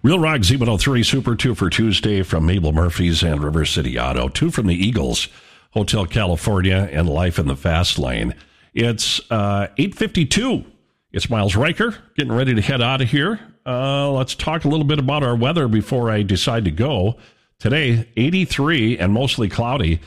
Real Rock Z103 Super 2 for Tuesday from Mabel Murphy's and River City Auto. 2 from the Eagles, Hotel California, and Life in the Fast Lane. It's 8:52. It's Miles Riker getting ready to head out of here. Let's talk a little bit about our weather before I decide to go. Today, 83 and mostly cloudy.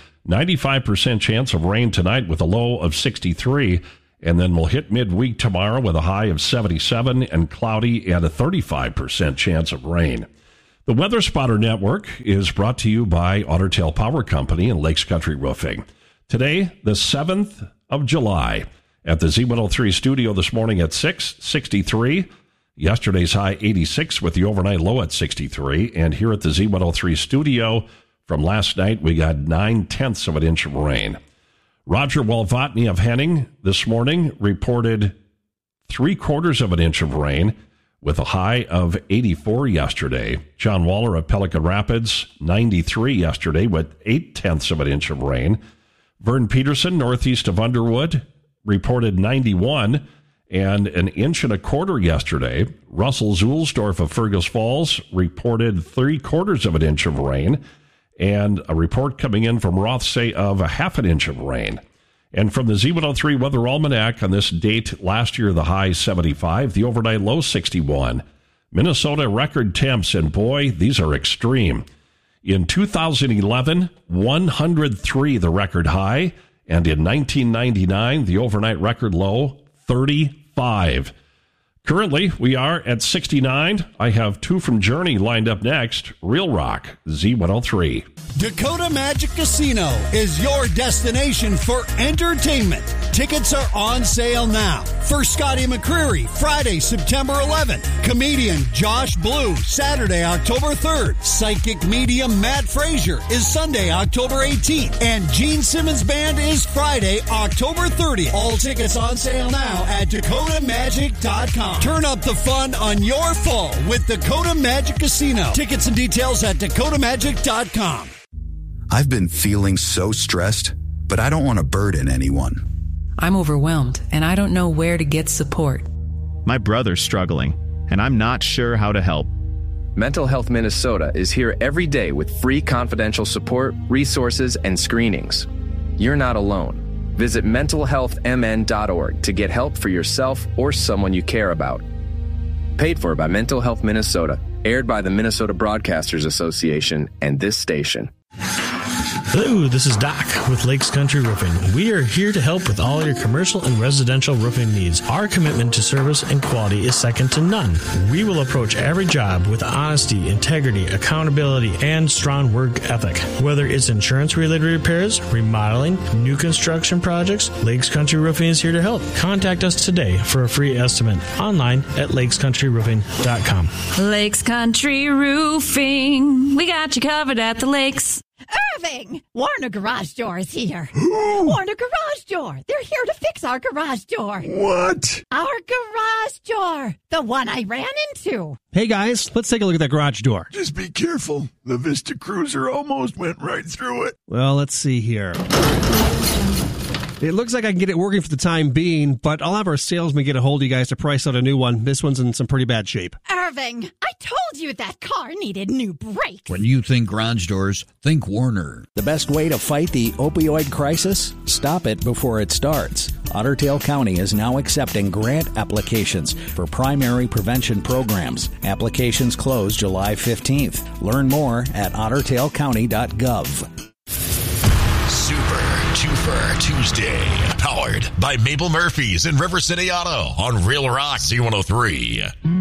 95% chance of rain tonight with a low of 63. And then we'll hit midweek tomorrow with a high of 77 and cloudy and a 35% chance of rain. The Weather Spotter Network is brought to you by Otter Tail Power Company and Lakes Country Roofing. Today, the 7th of July, at the Z103 studio this morning at 63. Yesterday's high 86 with the overnight low at 63. And here at the Z103 studio from last night, we got 9/10 of an inch of rain. Roger Walvatny of Henning this morning reported 3/4 of an inch of rain with a high of 84 yesterday. John Waller of Pelican Rapids, 93 yesterday with 8/10 of an inch of rain. Vern Peterson, northeast of Underwood, reported 91 and an inch and a quarter yesterday. Russell Zulsdorf of Fergus Falls reported 3/4 of an inch of rain. And a report coming in from Rothsay of a half an inch of rain. And from the Z103 Weather Almanac on this date last year, the high 75, the overnight low 61. Minnesota record temps, and boy, these are extreme. In 2011, 103 the record high, and in 1999, the overnight record low, 35. Currently, we are at 69. I have 2 from Journey lined up next. Real Rock, Z103. Dakota Magic Casino is your destination for entertainment. Tickets are on sale now. For Scotty McCreery, Friday, September 11th. Comedian Josh Blue, Saturday, October 3rd. Psychic medium Matt Frazier is Sunday, October 18th. And Gene Simmons Band is Friday, October 30th. All tickets on sale now at DakotaMagic.com. Turn up the fun on your fall with Dakota Magic Casino. Tickets and details at DakotaMagic.com. I've been feeling so stressed, but I don't want to burden anyone. I'm overwhelmed, and I don't know where to get support. My brother's struggling, and I'm not sure how to help. Mental Health Minnesota is here every day with free confidential support, resources, and screenings. You're not alone. Visit mentalhealthmn.org to get help for yourself or someone you care about. Paid for by Mental Health Minnesota, aired by the Minnesota Broadcasters Association and this station. Hello, this is Doc with Lakes Country Roofing. We are here to help with all your commercial and residential roofing needs. Our commitment to service and quality is second to none. We will approach every job with honesty, integrity, accountability, and strong work ethic. Whether it's insurance-related repairs, remodeling, new construction projects, Lakes Country Roofing is here to help. Contact us today for a free estimate online at lakescountryroofing.com. Lakes Country Roofing. We got you covered at the lakes. Irving! Warner Garage Door is here. Warner Garage Door. They're here to fix our garage door. What? Our garage door. The one I ran into. Hey, guys, let's take a look at that garage door. Just be careful. The Vista Cruiser almost went right through it. Well, let's see here. It looks like I can get it working for the time being, but I'll have our salesman get a hold of you guys to price out a new one. This one's in some pretty bad shape. Irving, I told you that car needed new brakes. When you think garage doors, think Warner. The best way to fight the opioid crisis? Stop it before it starts. Otter Tail County is now accepting grant applications for primary prevention programs. Applications close July 15th. Learn more at ottertailcounty.gov. Super Twofer Tuesday, powered by Mabel Murphy's and River City Auto on Real Rock Z103.